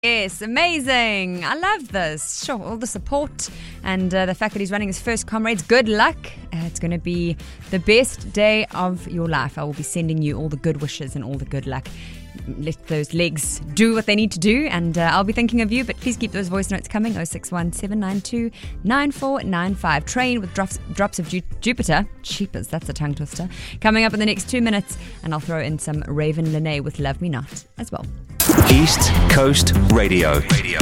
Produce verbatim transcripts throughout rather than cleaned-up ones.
Yes, amazing. I love this. Sure, all the support and uh, the fact that he's running his first Comrades. Good luck. Uh, it's going to be the best day of your life. I will be sending you all the good wishes and all the good luck. Let those legs do what they need to do, and uh, I'll be thinking of you, but please keep those voice notes coming. oh six one, seven nine two, nine four nine five. Train with drops, drops of Ju- Jupiter. Cheapers, that's a tongue twister. Coming up in the next two minutes, and I'll throw in some Raven Lene with Love Me Not as well. East Coast Radio. Radio.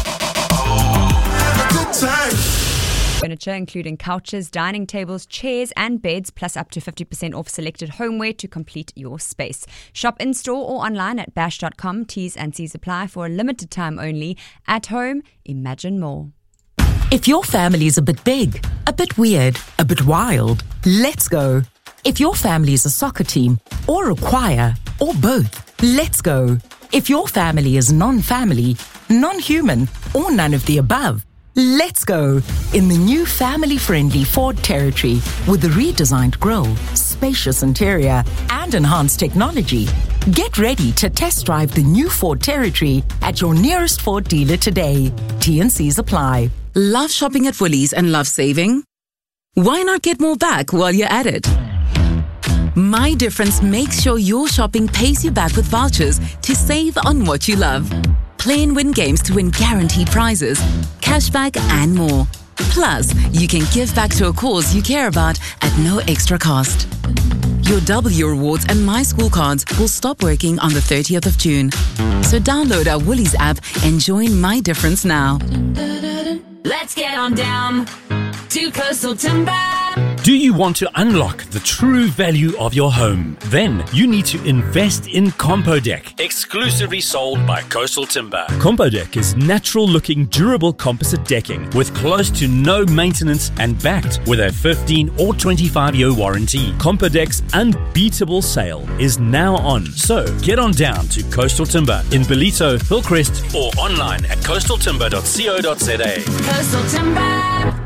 Good time. Furniture including couches, dining tables, chairs and beds, plus up to fifty percent off selected homeware to complete your space. Shop in-store or online at bash dot com. T's and C's apply for a limited time only. At home, imagine more. If your family is a bit big, a bit weird, a bit wild, let's go. If your family is a soccer team or a choir or both, let's go. If your family is non-family, non-human or none of the above, let's go in the new family-friendly Ford Territory with the redesigned grille, spacious interior and enhanced technology. Get ready to test drive the new Ford Territory at your nearest Ford dealer today. T and C's apply. Love shopping at Woolies and love saving? Why not get more back while you're at it? My Difference makes sure your shopping pays you back with vouchers to save on what you love. Play and win games to win guaranteed prizes, cashback and more. Plus, you can give back to a cause you care about at no extra cost. Your W Rewards and My School cards will stop working on the thirtieth of June. So download our Woolies app and join My Difference now. Let's get on down to Coastal Timber. Do you want to unlock the true value of your home? Then you need to invest in Compodeck, exclusively sold by Coastal Timber. Compodeck is natural-looking, durable composite decking with close to no maintenance and backed with a fifteen or twenty-five year warranty. Compodeck's unbeatable sale is now on. So get on down to Coastal Timber in Ballito, Hillcrest, or online at coastal timber dot co dot za. Coastal Timber.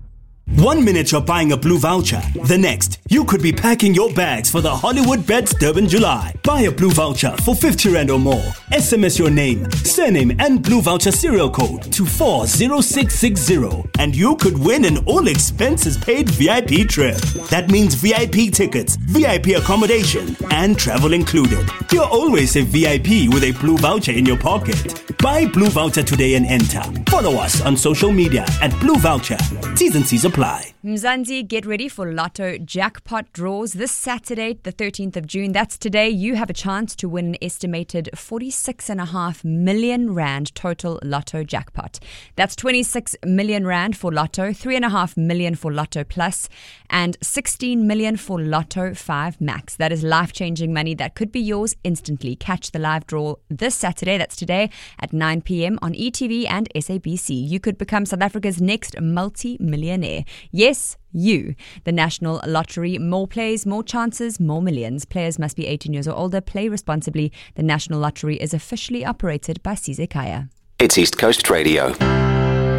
One minute you're buying a blue voucher. The next, you could be packing your bags for the Hollywood Bets Durban July. Buy a blue voucher for fifty rand or more. S M S your name, surname and blue voucher serial code to four zero six six zero and you could win an all expenses paid V I P trip. That means V I P tickets, V I P accommodation and travel included. You're always a V I P with a blue voucher in your pocket. Buy blue voucher today and enter. Follow us on social media at Blue Voucher. T's and C's apply. Mzansi, get ready for Lotto jackpot draws this Saturday, the thirteenth of June. That's today. You have a chance to win an estimated forty-six point five million rand total Lotto jackpot. That's twenty-six million rand for Lotto, three point five million for Lotto Plus, and sixteen million for Lotto five Max. That is life-changing money that could be yours instantly. Catch the live draw this Saturday, that's today, at nine p.m. on E T V and S A B C. You could become South Africa's next multi-millionaire. Yes, you. The National Lottery. More plays, more chances, more millions. Players must be eighteen years or older. Play responsibly. The National Lottery is officially operated by Sizekaya. It's East Coast Radio.